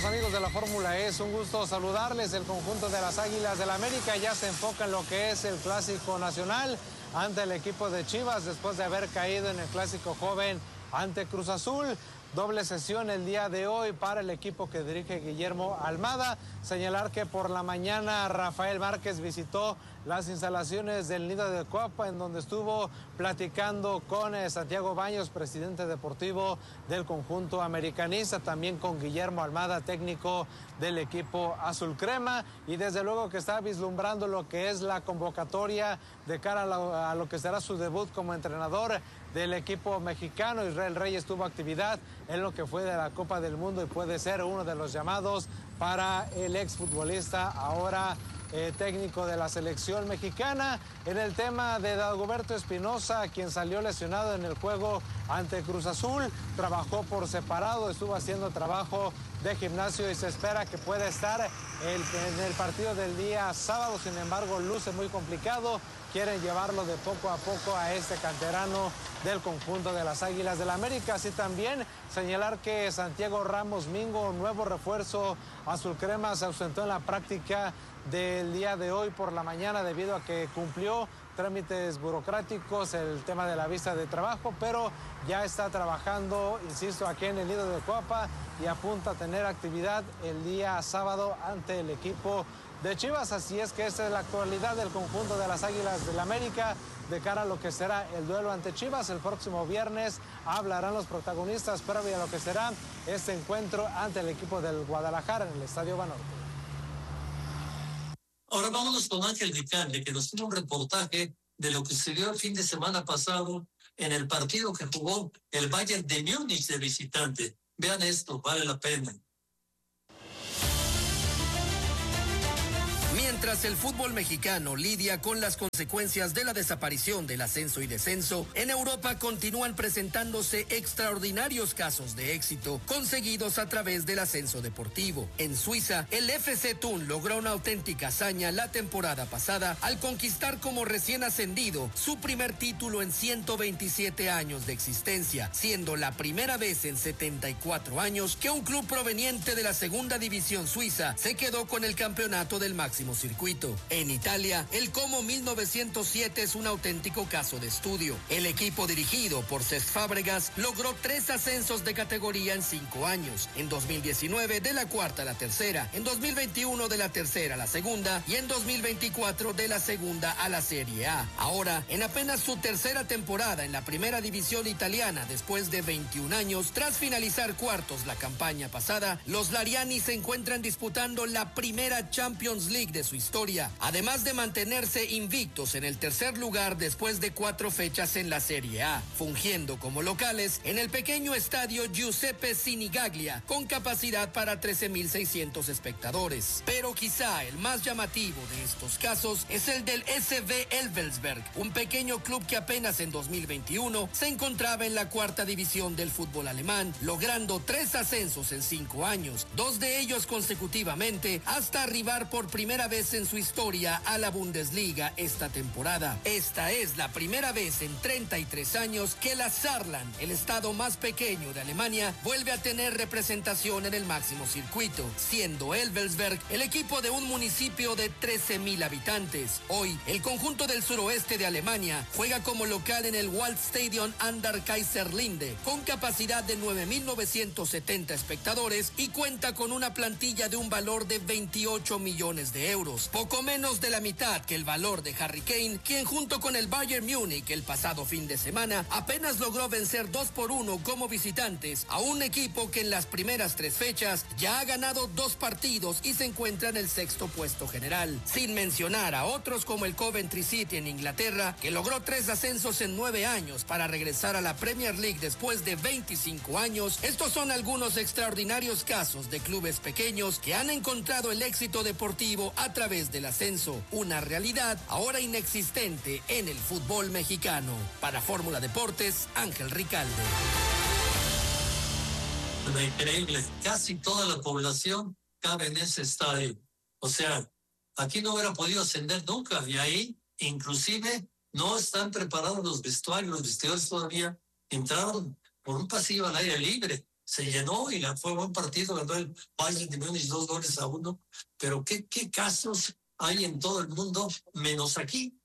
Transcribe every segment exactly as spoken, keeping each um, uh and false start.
amigos de la Fórmula E? Es un gusto saludarles. El conjunto de las Águilas del América ya se enfoca en lo que es el Clásico Nacional ante el equipo de Chivas después de haber caído en el Clásico Joven ante Cruz Azul. Doble sesión el día de hoy para el equipo que dirige Guillermo Almada. Señalar que por la mañana Rafael Márquez visitó las instalaciones del Nido de Cuapa, en donde estuvo platicando con eh, Santiago Baños, presidente deportivo del conjunto americanista, también con Guillermo Almada, técnico del equipo azul crema, y desde luego que está vislumbrando lo que es la convocatoria de cara a lo, a lo que será su debut como entrenador del equipo mexicano. Israel Reyes tuvo actividad en lo que fue de la Copa del Mundo y puede ser uno de los llamados para el exfutbolista, ahora eh, técnico de la selección mexicana. En el tema de Dagoberto Espinosa, quien salió lesionado en el juego ante Cruz Azul, trabajó por separado, estuvo haciendo trabajo de gimnasio y se espera que pueda estar el, en el partido del día sábado. Sin embargo, luce muy complicado. Quieren llevarlo de poco a poco a este canterano del conjunto de las Águilas del América. Así también señalar que Santiago Ramos Mingo, nuevo refuerzo azul crema, se ausentó en la práctica del día de hoy por la mañana debido a que cumplió trámites burocráticos, el tema de la visa de trabajo, pero ya está trabajando, insisto, aquí en el Nido de Cuapa y apunta a tener actividad el día sábado ante el equipo de Chivas. Así es que esta es la actualidad del conjunto de las Águilas del América de cara a lo que será el duelo ante Chivas. El próximo viernes hablarán los protagonistas previo a lo que será este encuentro ante el equipo del Guadalajara en el Estadio Banorte. Ahora vámonos con Ángel Ricalle, que nos tiene un reportaje de lo que se dio el fin de semana pasado en el partido que jugó el Bayern de Múnich de visitante. Vean esto, vale la pena. Mientras el fútbol mexicano lidia con las consecuencias de la desaparición del ascenso y descenso, en Europa continúan presentándose extraordinarios casos de éxito conseguidos a través del ascenso deportivo. En Suiza, el F C Thun logró una auténtica hazaña la temporada pasada al conquistar como recién ascendido su primer título en ciento veintisiete años de existencia, siendo la primera vez en setenta y cuatro años que un club proveniente de la segunda división suiza se quedó con el campeonato del máximo circuito. En Italia, el Como mil novecientos siete es un auténtico caso de estudio. El equipo dirigido por Cesc Fábregas logró tres ascensos de categoría en cinco años. En dos mil diecinueve de la cuarta a la tercera, en dos mil veintiuno de la tercera a la segunda y en dos mil veinticuatro de la segunda a la Serie A. Ahora, en apenas su tercera temporada en la primera división italiana después de veintiún años, tras finalizar cuartos la campaña pasada, los Lariani se encuentran disputando la primera Champions League de su historia, además de mantenerse invictos en el tercer lugar después de cuatro fechas en la Serie A, fungiendo como locales en el pequeño estadio Giuseppe Sinigaglia, con capacidad para trece mil seiscientos espectadores. Pero quizá el más llamativo de estos casos es el del S V Elversberg, un pequeño club que apenas en dos mil veintiuno se encontraba en la cuarta división del fútbol alemán, logrando tres ascensos en cinco años, dos de ellos consecutivamente, hasta arribar por primera vez en su historia a la Bundesliga esta temporada. Esta es la primera vez en treinta y tres años que la Saarland, el estado más pequeño de Alemania, vuelve a tener representación en el máximo circuito, siendo Elversberg el equipo de un municipio de trece mil habitantes. Hoy, el conjunto del suroeste de Alemania juega como local en el Waldstadion an der Kaiserlinde, con capacidad de nueve mil novecientos setenta espectadores y cuenta con una plantilla de un valor de veintiocho millones de euros, poco menos de la mitad que el valor de Harry Kane, quien junto con el Bayern Múnich el pasado fin de semana apenas logró vencer dos por uno como visitantes a un equipo que en las primeras tres fechas ya ha ganado dos partidos y se encuentra en el sexto puesto general, sin mencionar a otros como el Coventry City en Inglaterra, que logró tres ascensos en nueve años para regresar a la Premier League después de veinticinco años. Estos son algunos extraordinarios casos de clubes pequeños que han encontrado el éxito deportivo a través del ascenso, una realidad ahora inexistente en el fútbol mexicano. Para Fórmula Deportes, Ángel Ricalde. Increíble, casi toda la población cabe en ese estadio. O sea, aquí no hubiera podido ascender nunca, y ahí inclusive no están preparados los vestuarios, los vestidores todavía entraron por un pasillo al aire libre. se llenó y la fue buen partido, ganó el Bayern de Múnich dos goles a uno, pero ¿qué, qué casos hay en todo el mundo menos aquí?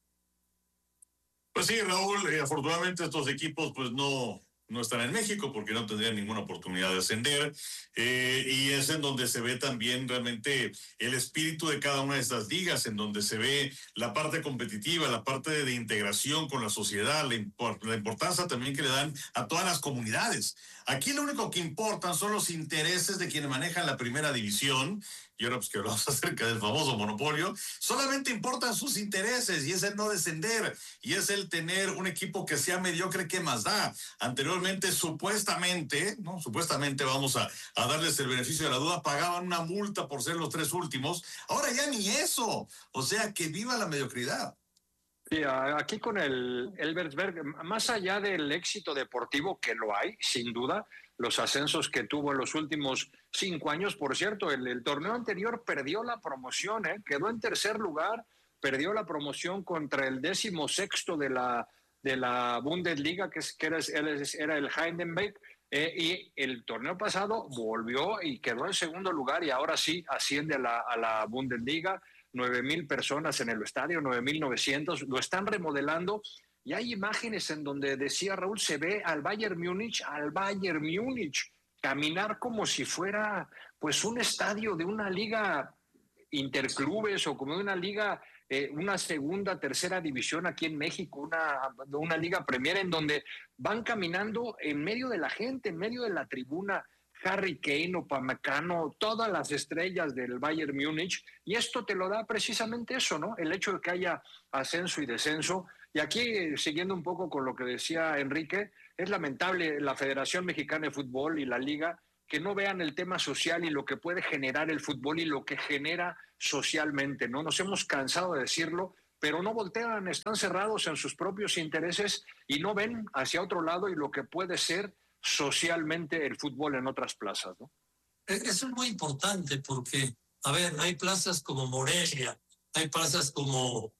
Pues sí, Raúl, eh, afortunadamente estos equipos pues no, no están en México porque no tendrían ninguna oportunidad de ascender, eh, y es en donde se ve también realmente el espíritu de cada una de estas ligas, en donde se ve la parte competitiva, la parte de, de integración con la sociedad, la, import, la importancia también que le dan a todas las comunidades. Aquí lo único que importan son los intereses de quienes manejan la primera división. Y ahora pues que hablamos acerca del famoso monopolio, solamente importan sus intereses y es el no descender y es el tener un equipo que sea mediocre. ¿Qué más da? Anteriormente supuestamente, ¿no? Supuestamente vamos a, a darles el beneficio de la duda, pagaban una multa por ser los tres últimos, ahora ya ni eso, o sea que viva la mediocridad. Sí, aquí con el Elversberg, más allá del éxito deportivo, que lo hay, sin duda, los ascensos que tuvo en los últimos cinco años, por cierto, el, el torneo anterior perdió la promoción, ¿eh? Quedó en tercer lugar, perdió la promoción contra el décimo sexto de la, de la Bundesliga, que, es, que era, era el Heidenberg, eh, y el torneo pasado volvió y quedó en segundo lugar y ahora sí asciende a la, a la Bundesliga. nueve mil personas en el estadio, nueve mil novecientos, lo están remodelando y hay imágenes en donde decía Raúl, se ve al Bayern Múnich, al Bayern Múnich caminar como si fuera pues un estadio de una liga interclubes o como de una liga, eh, una segunda, tercera división aquí en México, una, una liga Premier en donde van caminando en medio de la gente, en medio de la tribuna. Harry Kane, Upamecano, todas las estrellas del Bayern Múnich, y esto te lo da precisamente eso, ¿no? El hecho de que haya ascenso y descenso. Y aquí, siguiendo un poco con lo que decía Enrique, es lamentable la Federación Mexicana de Fútbol y la Liga que no vean el tema social y lo que puede generar el fútbol y lo que genera socialmente, ¿no? Nos hemos cansado de decirlo, pero no voltean, están cerrados en sus propios intereses y no ven hacia otro lado y lo que puede ser socialmente el fútbol en otras plazas, ¿no? Eso es muy importante porque, a ver, hay plazas como Morelia, hay plazas como,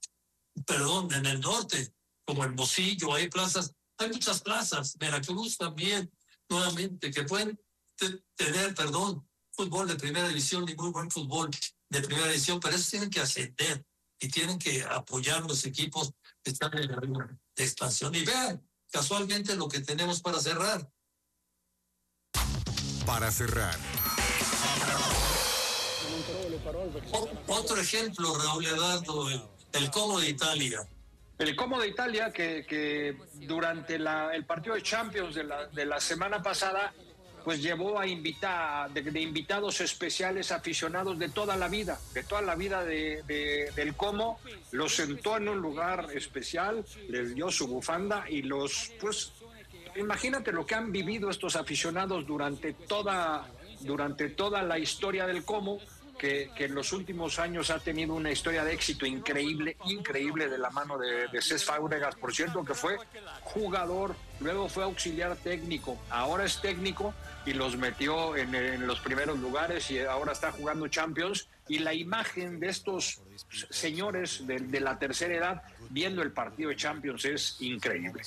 perdón, en el norte, como Hermosillo, hay plazas, hay muchas plazas, Veracruz también, nuevamente, que pueden te, tener, perdón, fútbol de primera división y muy buen fútbol de primera división, pero esos tienen que ascender y tienen que apoyar los equipos que están en la línea de expansión. Y vean, casualmente lo que tenemos para cerrar. Para cerrar. O, otro ejemplo, Raúl Eduardo, el, el Como de Italia. El Como de Italia, que, que durante la, el partido de Champions de la, de la semana pasada, pues llevó a invitar, de, de invitados especiales aficionados de toda la vida, de toda la vida de, de, del Como, los sentó en un lugar especial, les dio su bufanda y los, pues, imagínate lo que han vivido estos aficionados durante toda, durante toda la historia del Como, que, que en los últimos años ha tenido una historia de éxito increíble, increíble de la mano de, de Cesc Fábregas, por cierto, que fue jugador, luego fue auxiliar técnico, ahora es técnico y los metió en, en los primeros lugares y ahora está jugando Champions. Y la imagen de estos señores de, de la tercera edad viendo el partido de Champions es increíble.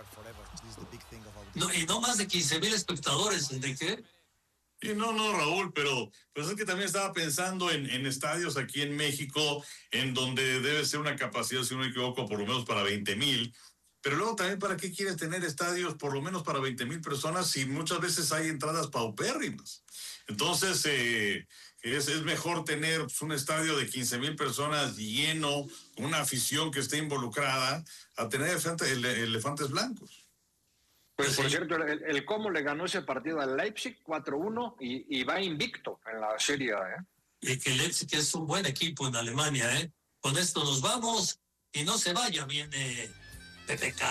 No, y no más de quince mil espectadores, Enrique. Sí, no, no, Raúl, pero pues es que también estaba pensando en, en estadios aquí en México, en donde debe ser una capacidad, si no me equivoco, por lo menos para veinte mil. Pero luego también, ¿para qué quieres tener estadios por lo menos para veinte mil personas si muchas veces hay entradas paupérrimas? Entonces, eh, es, es mejor tener pues, un estadio de quince mil personas lleno, una afición que esté involucrada, a tener elefante, ele, elefantes blancos. Pues por cierto, el, el Como le ganó ese partido al Leipzig cuatro uno y, y va invicto en la Serie A, ¿eh? Y que el Leipzig es un buen equipo en Alemania, ¿eh? Con esto nos vamos y no se vaya, viene P P K.